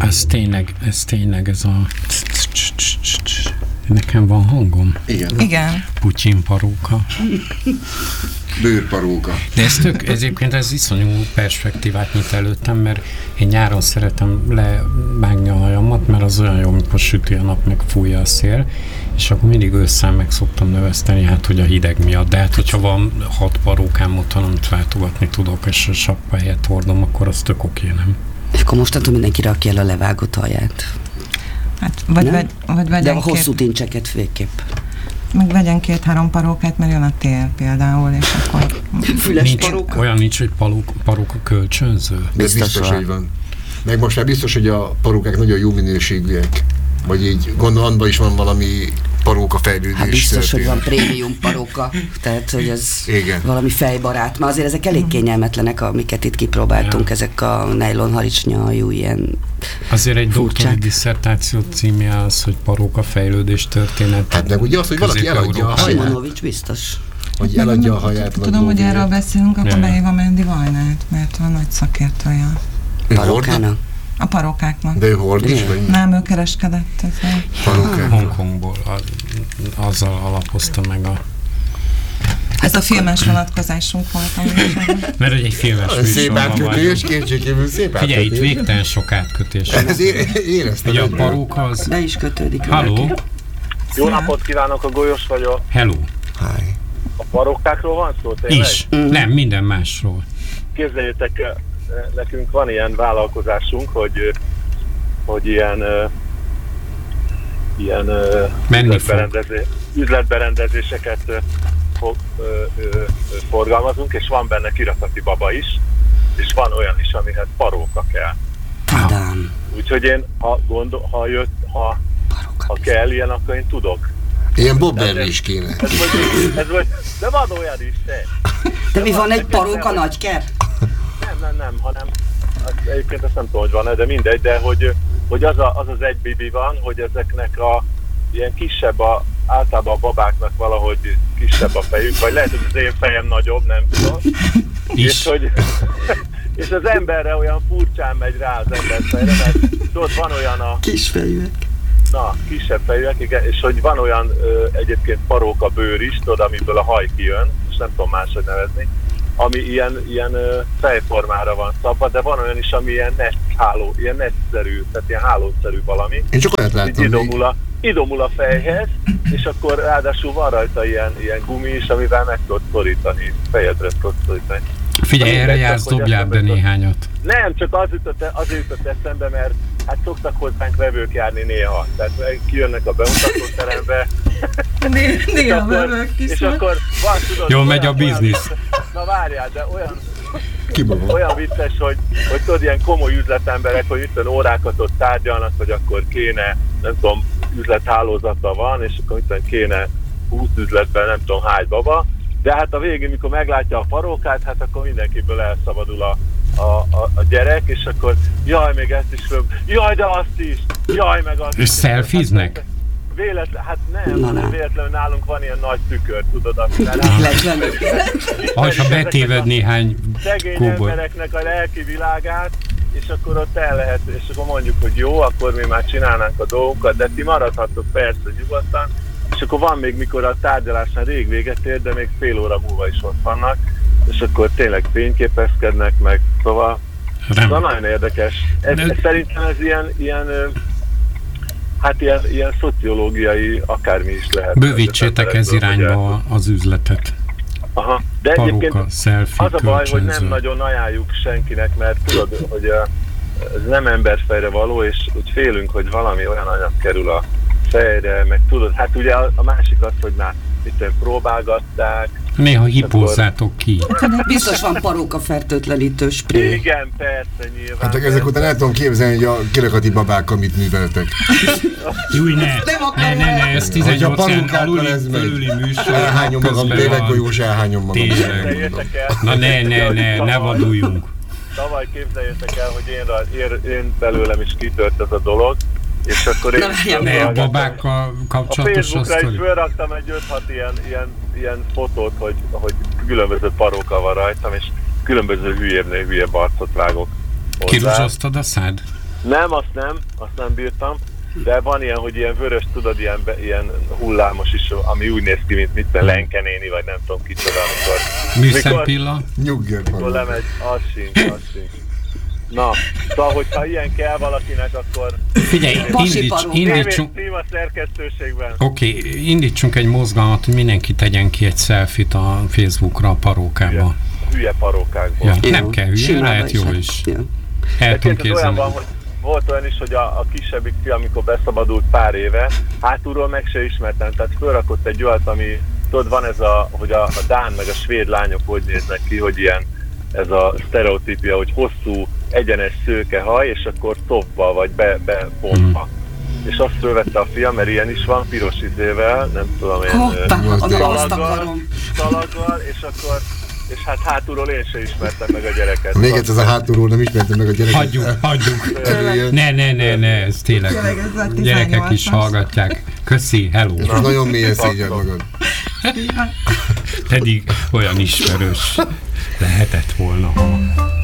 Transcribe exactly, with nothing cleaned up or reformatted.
Ez tényleg, ez tényleg, ez a... Nekem van hangom? Igen. Igen. Putyin paróka. Bőrparóka. De ez tök, ezért ez iszonyú perspektívát nyit előttem, mert én nyáron szeretem levágni a hajamat, mert az olyan jó, amikor süti a nap, meg fújja a szél, és akkor mindig ősszel meg szoktam növeszteni, hát hogy a hideg miatt. De hát, hogyha van hat parókám otthon, amit váltogatni tudok, és a sappa helyett hordom, akkor az tök oké, nem? És akkor mostantól mindenki rakja el a levágott haját. Hát, vagy, vagy, vagy De a vegyen hosszú két, tincseket végképp. meg vegyen két-három parókát, mert jön a tél például, és akkor... Füles Nincs, paróka? olyan nincs, hogy paróka, paróka kölcsönző. Biztos, biztos hogy van. Meg most már biztos, hogy a parókák nagyon jó minőségűek. Vagy így gondolatban is van valami paróka fejlődés. Hát biztos, történet. hogy van prémium paróka, tehát hogy ez Igen. valami fejbarát. Már azért ezek elég kényelmetlenek, amiket itt kipróbáltunk, Ja. ezek a nylon haricsnyahajú ilyen Azért egy doktori furcsák. disszertáció címje az, hogy paróka fejlődés történet. Hát meg ugye az, hogy valaki eladja a Közép-Európában. haját. Simonovics biztos. Hogy eladja a haját. vagy Tudom, hogy lóvét. erről beszélünk, akkor Ja. behívom Mandy Vajnát, mert van nagy szakértője Ő hord? Parókának. a parókáknak. De ő hord is, Igen. vagy Nem, ő kereskedett ezzel. parókák. Hongkongból az, azzal alapozta meg a... Ez a filmes vonatkozásunk volt. Amit Mert hogy egy filmes Szép műsorban átkötés, vagyunk. kétségkívül szép Figyelj, itt átkötés. végtelen sok átkötés. Ez é- éreztem. Ugye a egyből. paróka az... De is kötődik. Halló? valaki. Jó napot kívánok, a Golyos vagyok. Hello. Hi. A parókákról van szó tényleg? Is. Nem, minden másról. Képzeljétek, eh, nekünk van ilyen vállalkozásunk, hogy, eh, hogy ilyen, eh, ilyen eh, Menni üzletberendezé, üzletberendezéseket eh, fog, ö, ö, ö, forgalmazunk, és van benne kirakati baba is, és van olyan is, amihez paróka kell. Tadám. Úgyhogy én, ha, gondol, ha jött, ha, ha kell ilyen, akkor én tudok. Ilyen Bob Berry is kéne. Ez vagy, ez vagy, de van olyan is, te. De mi van egy neked paróka nem- nagyker? Nem, nem, nem, hanem azt, egyébként ezt nem tudom, hogy van-e, de mindegy, de hogy, hogy az, a, az az egy bibi van, hogy ezeknek a ilyen kisebb, a, általában a babáknak valahogy kisebb a fejük, vagy lehet, hogy az én fejem nagyobb, nem tudom. Is. És, hogy, és az emberre olyan furcsán megy rá az ember fejre, mert tudod, van olyan a Kisfejűek. na, kisebb fejűek, igen, és hogy van olyan ö, egyébként paróka bőr is, tudod, amiből a haj kijön, és nem tudom máshogy nevezni, ami ilyen, ilyen ö, fejformára van szabva, de van olyan is, ami ilyen nest háló, ilyen nestszerű, tehát ilyen hálószerű valami. Én csak olyat Így láttam még. idomul a, idomul a fejhez, és akkor ráadásul van rajta ilyen, ilyen gumi is, amivel meg tudod szorítani, fejedre tudod szorítani. Figyelj, Na, erre mindegy, jársz, csak hogy dobjál be eszembe jutott. néhányat. Nem, csak az jutott, az jutott eszembe, mert hát szoktak hozzánk vevők járni néha. Tehát kijönnek a bemutatóterembe, Néha akkor- vevők és viszont. akkor van, tudod, Jól olyan- megy a olyan- biznisz. Na várjál, de olyan, Kibaba. olyan vicces, hogy, hogy tudod, ilyen komoly üzletemberek, hogy itt olyan órákat ott tárgyalnak, hogy akkor kéne, nem tudom, üzlethálózata van, és akkor itt kéne húsz üzletben, nem tudom hány baba, de hát a végén, mikor meglátja a parókát, hát akkor mindenkiből elszabadul a, a, a, a gyerek, és akkor jaj, még ezt is föl, jaj, de azt is, jaj, meg azt És is. szelfiznek? Hát, véletlen, hát nem, Na, na. véletlenül nálunk van ilyen nagy tükör, tudod, amivel Véletlenül. Ha betéved néhány szegény kóboly. embereknek a lelki világát, és akkor ott el lehet, és akkor mondjuk, hogy jó, akkor mi már csinálnánk a dolgunkat, de ti maradhattok persze nyugodtan, és akkor van még, mikor a tárgyalásnál rég véget ér, de még fél óra múlva is ott vannak, és akkor tényleg fényképezkednek meg, szóval, szóval nagyon érdekes. Ez, ez, szerintem ez ilyen, ilyen ö, hát ilyen, ilyen szociológiai akármi is lehet. Bővítsétek ez emberekből, hogy irányba az üzletet. Aha. De egyébként Paróka, selfie, az a baj, hogy nem kölcsönző. nagyon ajánljuk senkinek, mert tudod, hogy uh, ez nem emberfejre való, és úgy félünk, hogy valami olyan anyag kerül a fejre, meg tudod, hát ugye a, a másik az, hogy már itt próbálgatták. Néha hipózzátok ki. Biztos van paróka fertőtlenítő spré. Igen, persze, nyilván. Hát ezek után el tudom képzelni, hogy a kirakati babák, amit műveltek. Júj, ne! Ne, ne, ne, ez tizenegy Hogyha óceán parókákkal aluli, ez megy. fölüli műsor. Elhányom magam, közben tényleg van. golyós, elhányom magam. Tényleg. Képzeljétek el, Na ne, ne, ne, ne tavaly- vaduljunk. Tavaly képzeljétek el, hogy én, ra- én, én belőlem is kitört ez a dolog, és akkor én... Na, várjál, Ne, fölraktam- babákkal A kapcsolatos Facebookra is sztori. fölraktam egy öt-hat ilyen, ilyen, ilyen fotót, hogy, hogy különböző paróka van rajtam, és különböző hülyébbnél hülyebb arcot vágok hozzá. Kirúzsoztad a szád? Nem, azt nem, azt nem bírtam, de van ilyen, hogy ilyen vörös, tudod, ilyen, be, ilyen hullámos is, ami úgy néz ki, mint mit Lenke néni, vagy nem tudom kicsoda, amikor... Műszempilla? Nyugger. Mikor lemegy, az sincs, az sincs. Na, szóval, hogyha ilyen kell valakinek, akkor... Figyelj, indíts, indítsunk... Téma szerkesztőségben. Oké, okay, indítsunk egy mozgalmat, hogy mindenki tegyen ki egy selfie-t a Facebookra a parókába. Hülye, hülye parókákból. Ja, nem kell hülye, Simán lehet jó is. is. Ja. El tudom olyan képzelni. van, hogy volt olyan is, hogy a, a kisebbik fia, amikor beszabadult pár éve, hátulról meg se ismertem, tehát fölrakott egy olyat, ami, tudod, van ez a, hogy a, a dán meg a svéd lányok hogy néznek ki, hogy ilyen, ez a sztereotípia, hogy hosszú, egyenes szőke haj, és akkor topba, vagy be, bepontva. Mm. És azt fölvette a fiam, mert ilyen is van, piros izével, nem tudom én, Hoppá, azt szalaggal, akarom. szalaggal, és akkor és hát hátulról én se ismertem meg a gyereket. Még egyszer ez a hátulról nem ismertem meg a gyereket. Hagyjuk, hagyjuk. Előjön. Ne, ne, ne, ne, ez tényleg. Tényleg ez a Gyerekek is tizennyolcas. hallgatják. Köszi, hello. Na, nagyon mélyen szégyed magad. Pedig olyan ismerős lehetett volna.